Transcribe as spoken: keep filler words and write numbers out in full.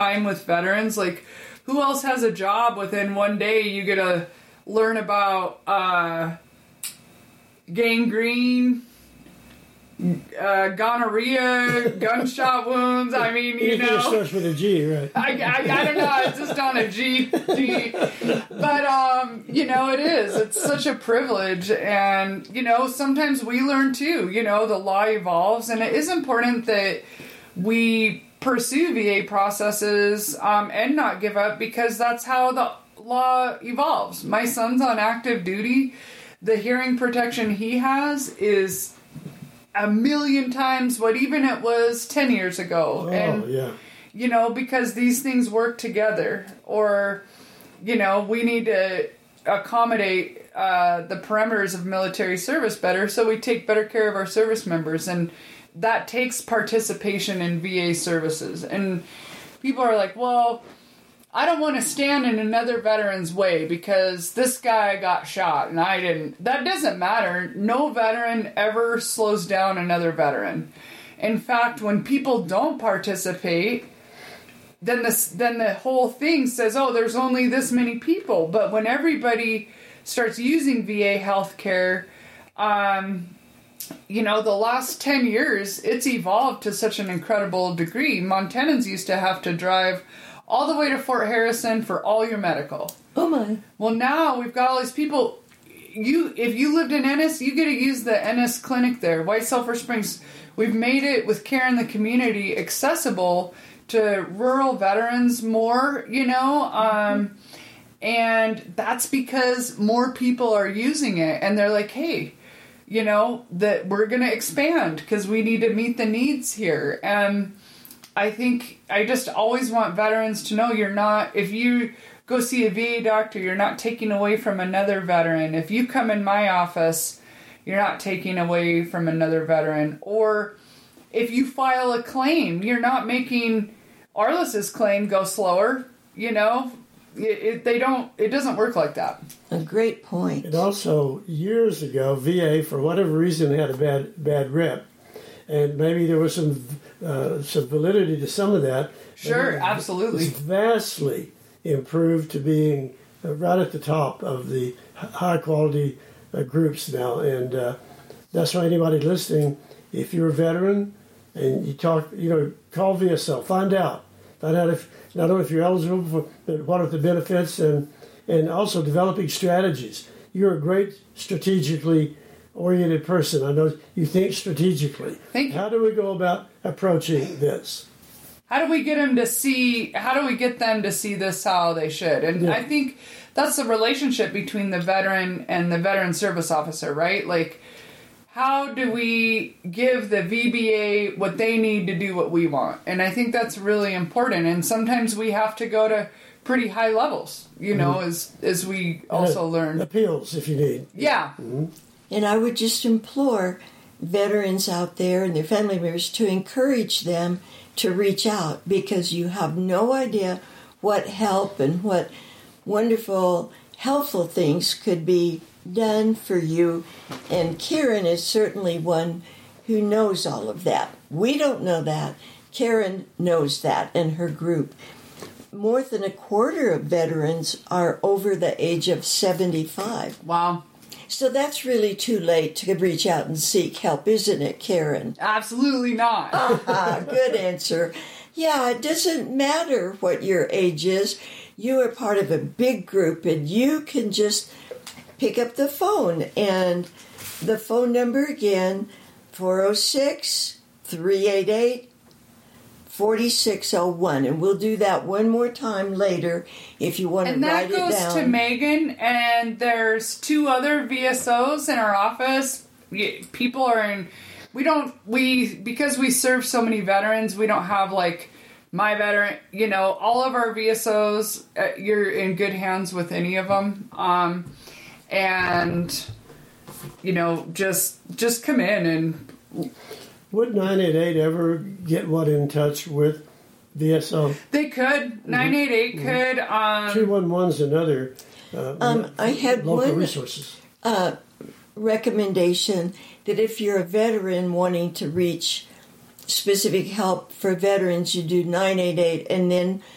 time with veterans. Like, who else has a job within one day you get to learn about uh, gangrene, uh, gonorrhea, gunshot wounds? I mean, you know. It starts with a G, right? I, I, I don't know. It's just on a G. G. But, um, you know, it is. It's such a privilege. And, you know, sometimes we learn too. You know, the law evolves. And it is important that we pursue V A processes um, and not give up, because that's how the law evolves. My son's on active duty. The hearing protection he has is a million times what even it was ten years ago. Oh, and, yeah. you know, because these things work together. Or, you know, we need to accommodate uh, the parameters of military service better, so we take better care of our service members. And that takes participation in V A services. And people are like, well, I don't want to stand in another veteran's way because this guy got shot and I didn't. That doesn't matter. No veteran ever slows down another veteran. In fact, when people don't participate, then this then the whole thing says, oh, there's only this many people. But when everybody starts using V A healthcare, um, you know, the last ten years, it's evolved to such an incredible degree. Montanans used to have to drive all the way to Fort Harrison for all your medical. Oh my. Well, now we've got all these people. You, if you lived in Ennis, you get to use the Ennis clinic there. White Sulphur Springs. We've made it, with care in the community, accessible to rural veterans more, you know, um, and that's because more people are using it, and they're like, hey, you know, that we're going to expand because we need to meet the needs here. And I think I just always want veterans to know, you're not, if you go see a V A doctor, you're not taking away from another veteran. If you come in my office, you're not taking away from another veteran. Or if you file a claim, you're not making Arliss's claim go slower. You know, it, it, they don't, it doesn't work like that. A great point. And also, years ago, V A, for whatever reason, had a bad bad rep. And maybe there was some uh, some validity to some of that. Sure, absolutely. It's vastly improved to being uh, right at the top of the high-quality uh, groups now. And uh, that's why anybody listening, if you're a veteran and you talk, you know, call V S L, find out. Find out if, not only if you're eligible, for, but what are the benefits, and, and also developing strategies. You're a great strategically oriented person. I know you think strategically. Thank you. How do we go about approaching this? How do we get them to see, how do we get them to see this how they should? And Yeah. I think that's the relationship between the veteran and the veteran service officer, right? Like, how do we give the V B A what they need to do what we want? And I think that's really important. And sometimes we have to go to pretty high levels, you know, mm-hmm. as as we also uh, learn. Appeals, if you need. Yeah. Mm-hmm. And I would just implore veterans out there and their family members to encourage them to reach out, because you have no idea what help and what wonderful, helpful things could be done for you. And Karen is certainly one who knows all of that. We don't know that. Karen knows that, and her group. More than a quarter of veterans are over the age of seventy-five. Wow. So that's really too late to reach out and seek help, isn't it, Karen? Absolutely not. Ah, good answer. Yeah, it doesn't matter what your age is. You are part of a big group, and you can just pick up the phone. And the phone number again, four oh six, three eight eight, four six oh one. And we'll do that one more time later if you want to write it down. And that goes to Megan, and there's two other V S Os in our office. People are in, we don't, we, because we serve so many veterans, we don't have like my veteran, you know, all of our V S Os, uh, you're in good hands with any of them. Um, and, you know, just, just come in and... Would nine eight eight ever get what in touch with V S O? They could. nine eight eight mm-hmm. could. Um, two one one's another uh, um, I had local one, resources. Uh, recommendation that if you're a veteran wanting to reach specific help for veterans, you do nine eight eight and then